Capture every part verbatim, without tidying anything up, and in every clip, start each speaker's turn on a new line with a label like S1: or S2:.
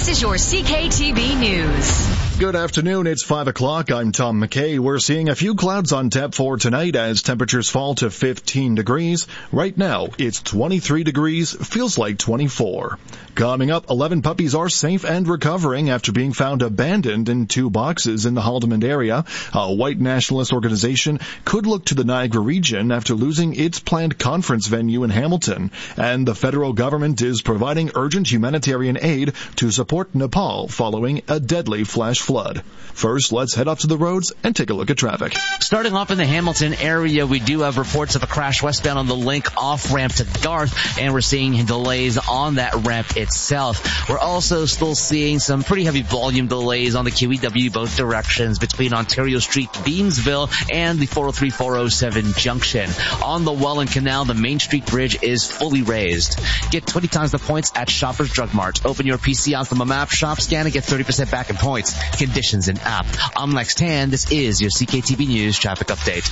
S1: This is your C K T V News.
S2: Good afternoon. It's five o'clock. I'm Tom McKay. We're seeing a few clouds on tap for tonight as temperatures fall to fifteen degrees. Right now, it's twenty-three degrees. Feels like twenty-four. Coming up, eleven puppies are safe and recovering after being found abandoned in two boxes in the Haldimand area. A white nationalist organization could look to the Niagara region after losing its planned conference venue in Hamilton. And the federal government is providing urgent humanitarian aid to support Nepal following a deadly flash flood. First, let's head up to the roads and take a look at traffic.
S3: Starting off in the Hamilton area, we do have reports of a crash westbound on the Link off-ramp to Garth, and we're seeing delays on that ramp itself. We're also still seeing some pretty heavy volume delays on the Q E W both directions between Ontario Street, Beamsville, and the four oh three four oh seven junction. On the Welland Canal, the Main Street Bridge is fully raised. Get twenty times the points at Shoppers Drug Mart. Open your P C onto the map, shop, scan, and get thirty percent back in points. Conditions in app. I'm Lex Tan. This is your C K T V News traffic update.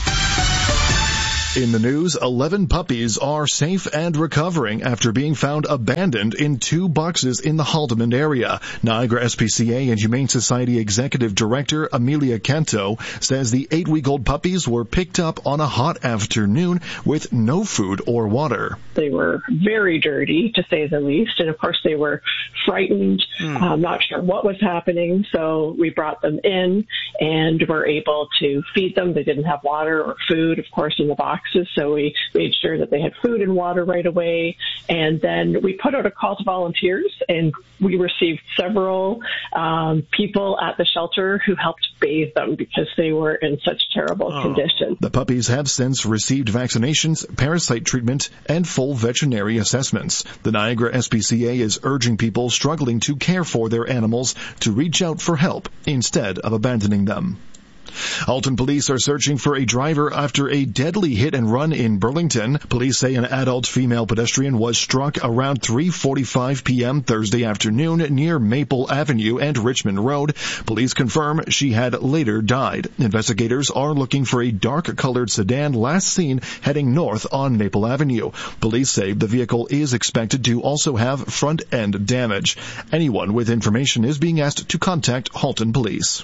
S2: In the news, eleven puppies are safe and recovering after being found abandoned in two boxes in the Haldimand area. Niagara S P C A and Humane Society Executive Director Amelia Canto says the eight-week-old puppies were picked up on a hot afternoon with no food or water.
S4: They were very dirty, to say the least, and of course they were frightened, mm. um, not sure what was happening, so we brought them in and were able to feed them. They didn't have water or food, of course, in the box. So we made sure that they had food and water right away. And then we put out a call to volunteers, and we received several um, people at the shelter who helped bathe them because they were in such terrible oh. condition.
S2: The puppies have since received vaccinations, parasite treatment, and full veterinary assessments. The Niagara S P C A is urging people struggling to care for their animals to reach out for help instead of abandoning them. Halton police are searching for a driver after a deadly hit and run in Burlington. Police say an adult female pedestrian was struck around three forty-five p.m. Thursday afternoon near Maple Avenue and Richmond Road. Police confirm she had later died. Investigators are looking for a dark-colored sedan last seen heading north on Maple Avenue. Police say the vehicle is expected to also have front-end damage. Anyone with information is being asked to contact Halton Police.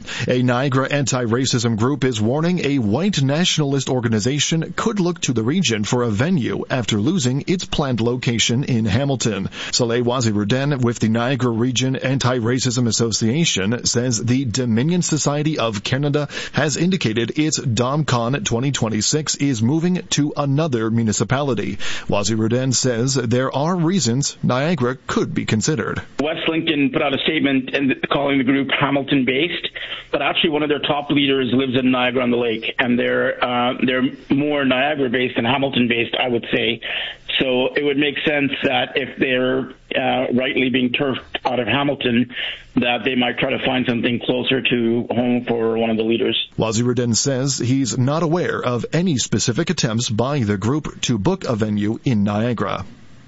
S2: A Niagara anti-racism group is warning a white nationalist organization could look to the region for a venue after losing its planned location in Hamilton. Saleh Wazirudin with the Niagara Region Anti-Racism Association says the Dominion Society of Canada has indicated its DomCon twenty twenty-six is moving to another municipality. Wazirudin says there are reasons Niagara could be considered.
S5: West Lincoln put out a statement and calling the group Hamilton-based. But actually, one of their top leaders lives in Niagara-on-the-Lake, and they're uh, they're more Niagara-based than Hamilton-based, I would say. So it would make sense that if they're uh, rightly being turfed out of Hamilton, that they might try to find something closer to home for one of the leaders.
S2: Wazirudin says he's not aware of any specific attempts by the group to book a venue in Niagara.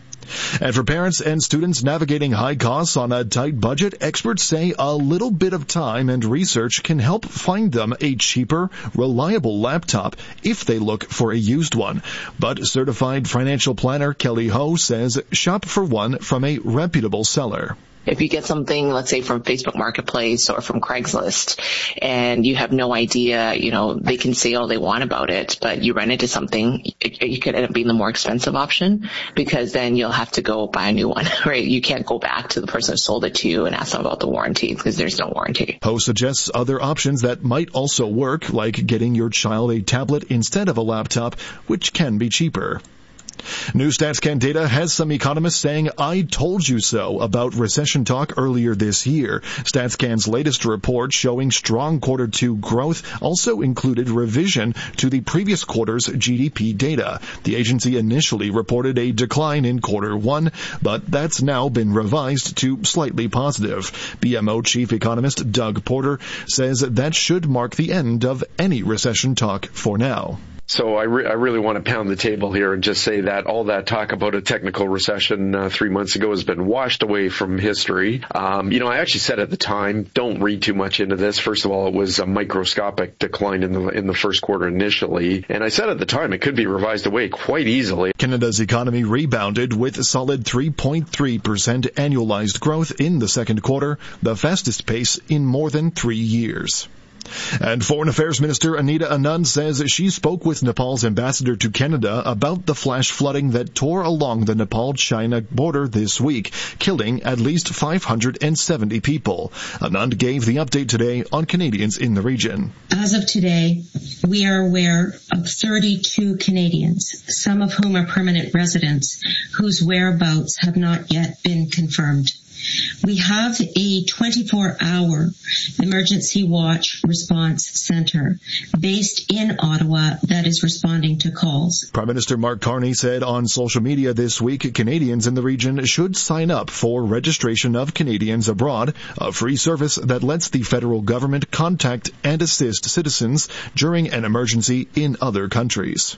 S2: And for parents and students navigating high costs on a tight budget, experts say a little bit of time and research can help find them a cheaper, reliable laptop if they look for a used one. But certified financial planner Kelly Ho says shop for one from a reputable seller.
S6: If you get something, let's say from Facebook Marketplace or from Craigslist, and you have no idea, you know, they can say all they want about it, but you run into something, you could end up being the more expensive option because then you'll have to go buy a new one, right? You can't go back to the person who sold it to you and ask them about the warranty because there's no warranty.
S2: Ho suggests other options that might also work, like getting your child a tablet instead of a laptop, which can be cheaper. New StatsCan data has some economists saying, I told you so, about recession talk earlier this year. StatsCan's latest report showing strong quarter two growth also included revision to the previous quarter's G D P data. The agency initially reported a decline in quarter one, but that's now been revised to slightly positive. B M O chief economist Doug Porter says that should mark the end of any recession talk for now.
S7: So I, re- I really want to pound the table here and just say that all that talk about a technical recession uh, three months ago has been washed away from history. Um, you know, I actually said at the time, don't read too much into this. First of all, it was a microscopic decline in the in the first quarter initially. And I said at the time it could be revised away quite easily.
S2: Canada's economy rebounded with a solid three point three percent annualized growth in the second quarter, the fastest pace in more than three years. And Foreign Affairs Minister Anita Anand says she spoke with Nepal's ambassador to Canada about the flash flooding that tore along the Nepal-China border this week, killing at least five hundred seventy people. Anand gave the update today on Canadians in the region.
S8: As of today, we are aware of thirty-two Canadians, some of whom are permanent residents, whose whereabouts have not yet been confirmed. We have a twenty-four hour emergency watch response center based in Ottawa that is responding to calls.
S2: Prime Minister Mark Carney said on social media this week Canadians in the region should sign up for registration of Canadians abroad, a free service that lets the federal government contact and assist citizens during an emergency in other countries.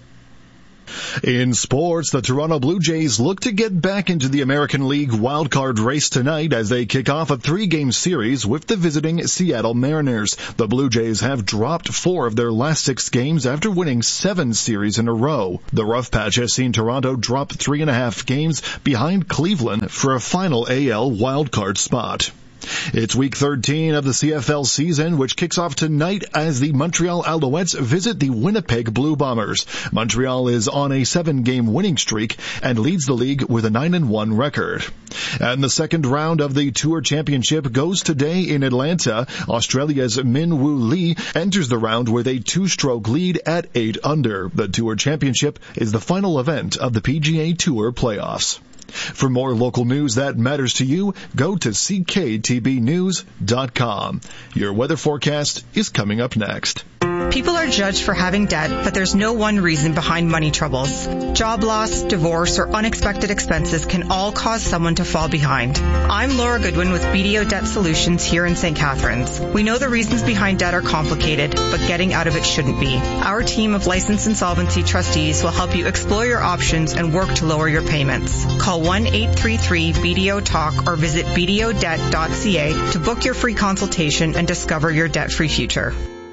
S2: In sports, the Toronto Blue Jays look to get back into the American League wildcard race tonight as they kick off a three-game series with the visiting Seattle Mariners. The Blue Jays have dropped four of their last six games after winning seven series in a row. The rough patch has seen Toronto drop three and a half games behind Cleveland for a final A L wildcard spot. It's week thirteen of the C F L season, which kicks off tonight as the Montreal Alouettes visit the Winnipeg Blue Bombers. Montreal is on a seven-game winning streak and leads the league with a nine and one record. And the second round of the Tour Championship goes today in Atlanta. Australia's Min Woo Lee enters the round with a two-stroke lead at eight under. The Tour Championship is the final event of the P G A Tour playoffs. For more local news that matters to you, go to C K T B news dot com. Your weather forecast is coming up next.
S9: People are judged for having debt, but there's no one reason behind money troubles. Job loss, divorce, or unexpected expenses can all cause someone to fall behind. I'm Laura Goodwin with B D O Debt Solutions here in Saint Catharines. We know the reasons behind debt are complicated, but getting out of it shouldn't be. Our team of licensed insolvency trustees will help you explore your options and work to lower your payments. Call one eight three three B D O talk or visit b d o debt dot c a to book your free consultation and discover your debt-free future.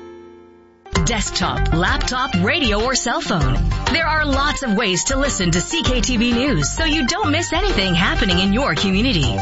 S1: Desktop, laptop, radio, or cell phone. There are lots of ways to listen to C K T V News so you don't miss anything happening in your community.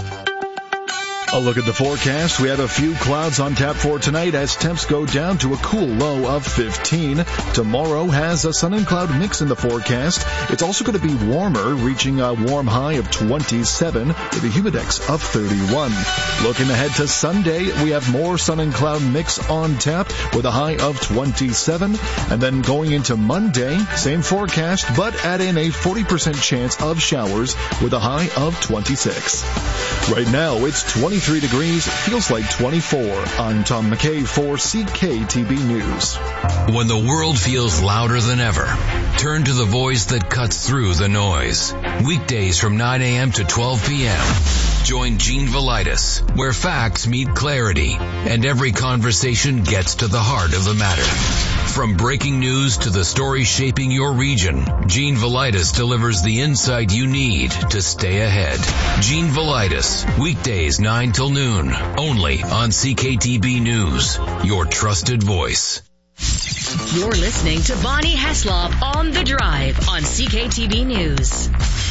S2: A look at the forecast. We have a few clouds on tap for tonight as temps go down to a cool low of fifteen. Tomorrow has a sun and cloud mix in the forecast. It's also going to be warmer, reaching a warm high of twenty-seven with a humidex of thirty-one. Looking ahead to Sunday, we have more sun and cloud mix on tap with a high of twenty-seven. And then going into Monday, same forecast, but add in a forty percent chance of showers with a high of twenty-six. Right now, it's twenty-three degrees, feels like twenty-four. I'm Tom McKay for C K T B News.
S10: When the world feels louder than ever, turn to the voice that cuts through the noise. Weekdays from nine a.m. to twelve p.m. Join Gene Velitis, where facts meet clarity and every conversation gets to the heart of the matter. From breaking news to the story shaping your region, Gene Velitis delivers the insight you need to stay ahead. Gene Velitis, weekdays nine till noon, only on C K T B News, your trusted voice.
S1: You're listening to Bonnie Heslop on The Drive on C K T B News.